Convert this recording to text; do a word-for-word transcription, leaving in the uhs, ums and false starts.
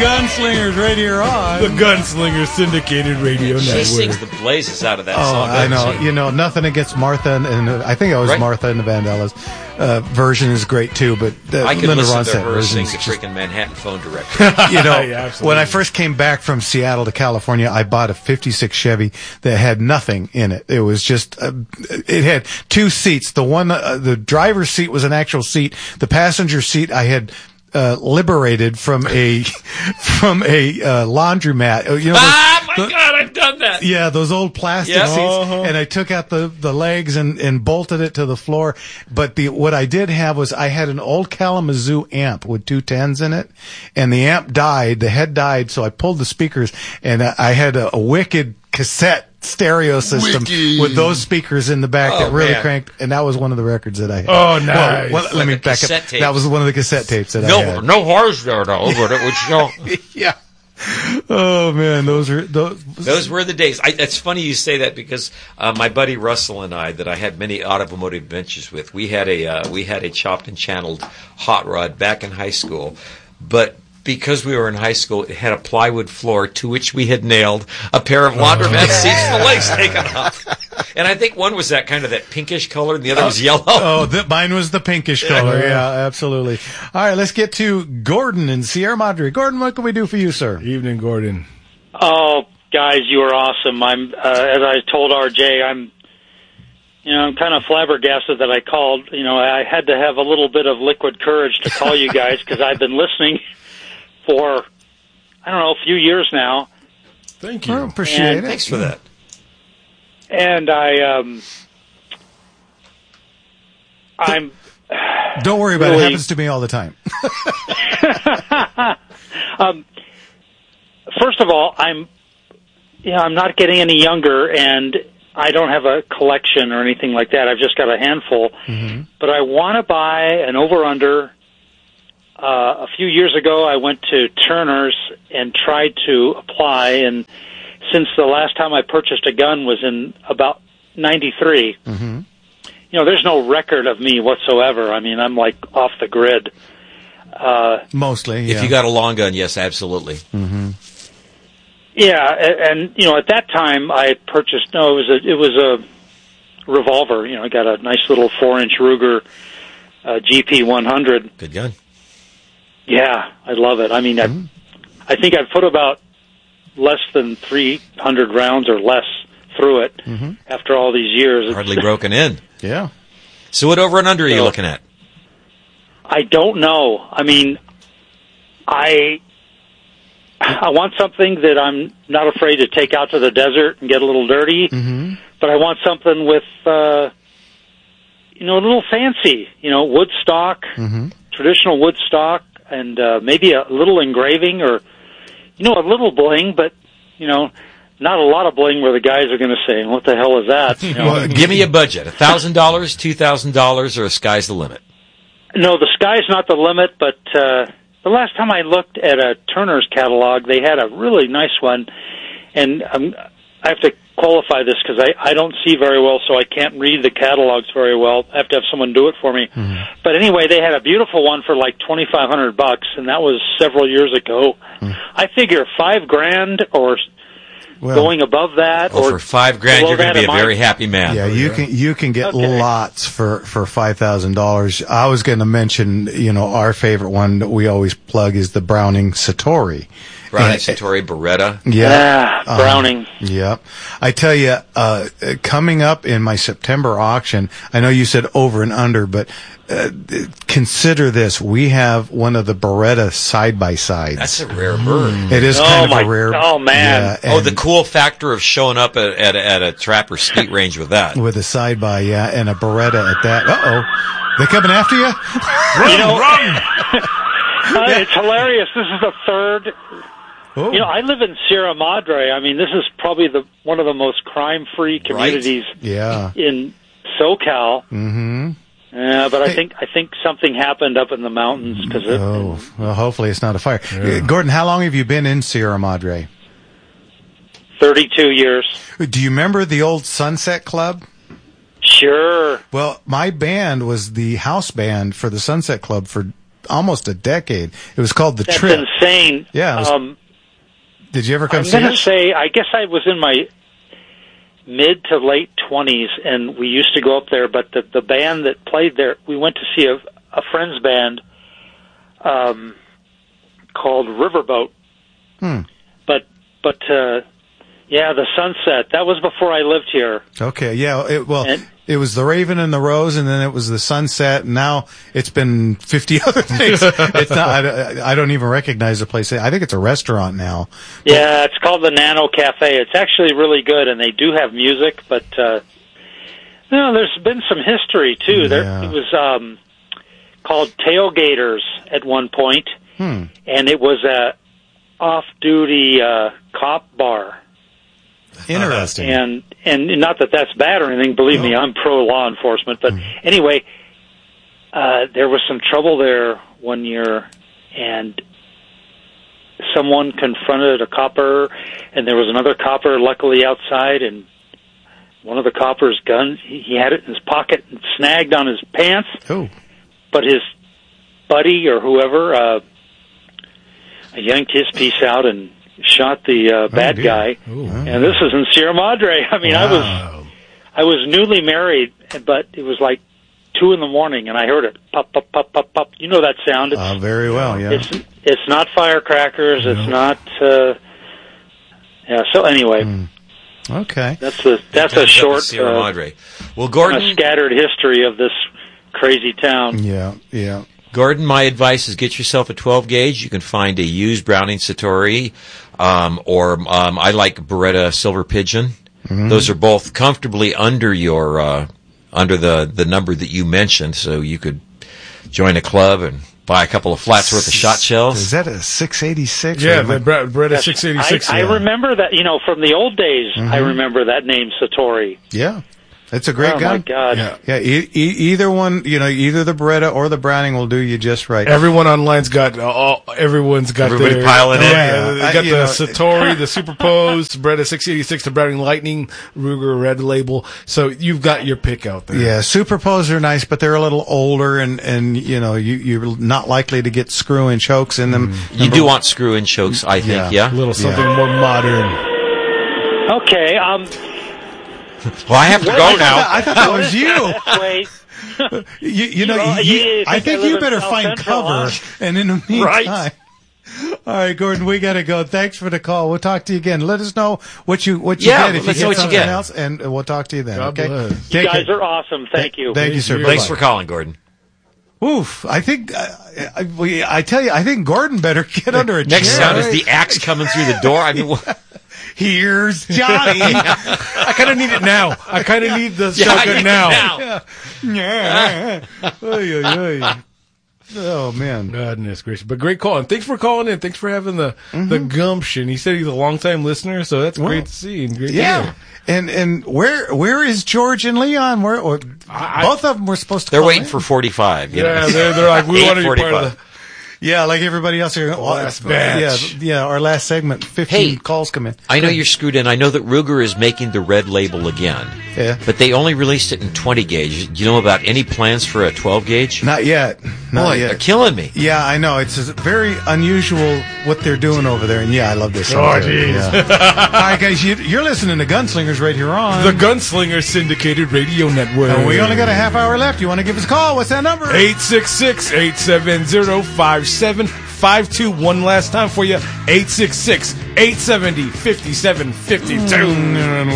Gunslingers right here on the Gunslingers Syndicated Radio she Network. She sings the blazes out of that oh, song. I know. She? You know, nothing against Martha, and, and uh, I think it was right. Martha and the Vandellas. Uh, version is great too, but uh, I could Linda listen to Ronstadt her sing the just, freaking Manhattan Phone Director. You know, Yeah, when I first came back from Seattle to California, I bought a fifty-six Chevy that had nothing in it. It was just, uh, it had two seats. The one, uh, the driver's seat was an actual seat. The passenger seat I had Uh, liberated from a from a uh, laundromat. You know, those, ah, my the, God, I've done that. Yeah, those old plastic Yep. seats, Uh-huh. and I took out the, the legs and, and bolted it to the floor. But the what I did have was I had an old Kalamazoo amp with two tens in it, and the amp died, the head died, so I pulled the speakers, and I, I had a, a wicked cassette stereo system Wicked. with those speakers in the back Oh, that really man. cranked, and that was one of the records that I had. Oh, nice. Well, well, let Like me a back up. cassette tape. That was one of the cassette tapes that I No, had. no horrors there though, but it was show. Yeah. Oh man, those are those. Those were the days. I, it's funny you say that because uh, my buddy Russell and I, that I had many automotive adventures with, we had a uh, we had a chopped and channeled hot rod back in high school, but because we were in high school, it had a plywood floor to which we had nailed a pair of laundromat seats, the legs taken off. And I think one was that kind of that pinkish color, and the other was yellow. Oh, the, mine was the pinkish color. Yeah, absolutely. All right, let's get to Gordon in Sierra Madre. Gordon, what can we do for you, sir? Evening, Gordon. Oh, guys, you are awesome. I'm, uh, as I told R J, I'm, you know, I'm kind of flabbergasted that I called. You know, I had to have a little bit of liquid courage to call you guys because I've been listening for, I don't know, a few years now. Thank you. Oh, appreciate And it. Thanks for that. And I, um, I'm... Don't worry about it. really- It happens to me all the time. um, first of all, I'm, you know, I'm not getting any younger, and I don't have a collection or anything like that. I've just got a handful. Mm-hmm. But I want to buy an over-under. Uh, a few years ago, I went to Turner's and tried to apply, and since the last time I purchased a gun was in about ninety-three, Mm-hmm. you know, there's no record of me whatsoever. I mean, I'm like off the grid. Uh, Mostly, yeah. If you got a long gun, yes, absolutely. Mm-hmm. yeah, and, and you know, at that time I purchased. No, it was a it was a revolver. You know, I got a nice little four-inch Ruger uh, G P one hundred. Good gun. Yeah, I love it. I mean, Mm-hmm. I, I think I've put about less than three hundred rounds or less through it Mm-hmm. after all these years. It's- Hardly broken in. Yeah. So what over and under are you So- looking at? I don't know. I mean, I I want something that I'm not afraid to take out to the desert and get a little dirty, Mm-hmm. but I want something with, uh, you know, a little fancy, you know, wood stock, Mm-hmm. traditional wood stock, and uh, maybe a little engraving or, you know, a little bling, but, you know, not a lot of bling where the guys are going to say, what the hell is that? You know? Well, give me a budget. one thousand dollars, two thousand dollars, or sky's the limit? No, the sky's not the limit, but uh, the last time I looked at a Turner's catalog, they had a really nice one, and um, I have to qualify this because I, I don't see very well, so I can't read the catalogs very well. I have to have someone do it for me. Mm-hmm. But anyway, they had a beautiful one for like twenty-five hundred bucks, and that was several years ago. Mm. I figure five grand or Well, going above that, Oh, or for five grand, below you're going to that, be a am I- very happy man. yeah, you can you can get Okay. lots for for five thousand dollars. I was going to mention, you know, our favorite one that we always plug is the Browning Satori. Browning And- Satori Beretta. Yeah, Ah, Browning. Um, yep. I tell you, uh, coming up in my September auction, I know you said over and under, but uh, consider this: we have one of the Beretta side by sides. That's a rare bird. It is Oh, kind my- of a rare. oh, man. yeah, Oh, and the cool factor of showing up at, at, at a trapper skeet range with that. with a side by, yeah, and a Beretta at that. Uh oh, they coming after you? You know, uh, it's hilarious. This is the third. Oh. You know, I live in Sierra Madre. I mean, this is probably the one of the most crime-free communities Yeah. in SoCal. Mm-hmm. Yeah, but I think I think something happened up in the mountains because Oh, well, hopefully it's not a fire. Uh, Gordon, how long have you been in Sierra Madre? thirty-two years. Do you remember the old Sunset Club? Sure. Well, my band was the house band for the Sunset Club for almost a decade. It was called The That's Trip. insane. Yeah, it was- um, Did you ever come I'm see going to us? say, I guess I was in my mid to late twenties, and we used to go up there. But the the band that played there, we went to see a, a friend's band um, called Riverboat. Hmm. But but uh, yeah, the Sunset. That was before I lived here. Okay, yeah. It, well, And- it was the Raven and the Rose, and then it was the Sunset. And now it's been fifty other things. It's not. I, I don't even recognize the place. I think it's a restaurant now. Yeah, it's called the Nano Cafe. It's actually really good, and they do have music, but uh, you know, there's been some history too. There, Yeah. it was um, called Tailgaters at one point, Hmm. and it was a off-duty uh, cop bar. Interesting. And and not that that's bad or anything. Believe me, I'm pro law enforcement. But anyway, uh, there was some trouble there one year, and someone confronted a copper, and there was another copper luckily outside, and one of the copper's guns, he, he had it in his pocket and snagged on his pants, Oh. but his buddy or whoever uh, yanked his piece out and shot the uh, bad dear. guy. Ooh. And this is in Sierra Madre. I mean, I was Wow. I was newly married, but it was like two in the morning, and I heard it pop, pop, pop, pop, pop. You know that sound? It's Uh, very well, yeah. it's it's not firecrackers. It's not. Uh, yeah. So anyway, Okay. that's a that's a Up in short, Sierra uh, Madre. Well, kind Gordon, of scattered history of this crazy town. Yeah, yeah. Gordon, my advice is get yourself a twelve gauge. You can find a used Browning Satori, um, or um, I like Beretta Silver Pigeon. Those are both comfortably under your uh, under the the number that you mentioned, so you could join a club and buy a couple of flats worth of shot Is shells. that a six eighty-six? Yeah, Or am I- the Bre- Beretta That's- six eighty-six. I, I yeah. remember that. You know, from the old days, I remember that name Satori. yeah. It's a great Oh gun. my God! Yeah. Yeah, e- e- either one, you know, either the Beretta or the Browning will do you just right. Everyone online's got uh, all. Everyone's got Everybody their, piling in. Yeah, Yeah. they I- got you the know- Satori, the Superpose, Beretta six eighty-six, the Browning Lightning, Ruger Red Label. So you've got your pick out there. Yeah, Superpose are nice, but they're a little older, and, and you know, you, you're not likely to get screw-in chokes in them. You do want screw-in chokes, I think. Yeah. Yeah. a little something Yeah. more modern. Okay. Um. Well, I have to go now. I thought that was you. Wait. You, you know, Well, you, you I think think I live you in better South find Central, cover, huh? and in the meantime. Right. All right, Gordon, we got to go. Thanks for the call. We'll talk to you again. Let us know what you what you Yeah, get if let's you know get what you something get. else, and we'll talk to you then. God okay, bless. You Take guys care. are awesome. Thank you. Thank you, sir. you. Thanks Bye-bye. for calling, Gordon. Oof! I think uh, I, we- I tell you, I think Gordon better get under a Next chair. sound is the axe coming through the door. I mean, what? Here's Johnny. I kind of need it now. I kind of need the Yeah, I shotgun need now. it now. Yeah. Oy, oy, oy. Oh man. Goodness gracious. But great call. And thanks for calling in. Thanks for having the, the gumption. He said he's a long-time listener, so that's Well, great to see and great to Yeah. hear. And and where where is George and Leon? Where or, I- both of them were supposed to. They're call waiting in. for forty-five. You Yeah, know? they're, they're like, we want to be part of the... Yeah, like everybody else here. Well, last batch. Yeah, yeah. Our last segment, fifteen Hey. calls come in. I know you're screwed in. I know that Ruger is making the red label again. Yeah. But they only released it in twenty gauge. Do you know about any plans for a twelve gauge? Not yet. Not Boy, yet. they're killing me. Yeah, I know. It's just very unusual what they're doing over there. And yeah, I love this song. Oh, too. geez. Yeah. All right, guys, you, you're listening to Gunslingers right here on. The Gunslinger Syndicated Radio Network. And we only got a half hour left. You want to give us a call? What's that number? eight six six, eight seven zero, five seven five two. One last time for you. eight six six, eight seven zero, five seven five two.